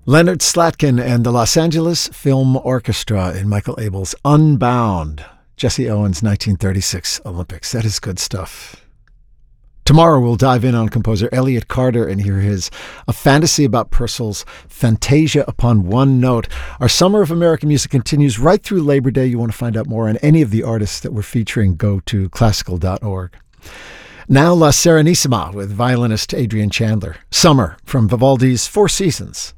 Leonard Slatkin and the Los Angeles Film Orchestra in Michael Abel's Unbound, Jesse Owens' 1936 Olympics. That is good stuff. Tomorrow we'll dive in on composer Elliott Carter and hear his A Fantasy About Purcell's Fantasia Upon One Note. Our Summer of American Music continues right through Labor Day. You want to find out more on any of the artists that we're featuring, go to classical.org. Now La Serenissima with violinist Adrian Chandler. Summer from Vivaldi's Four Seasons.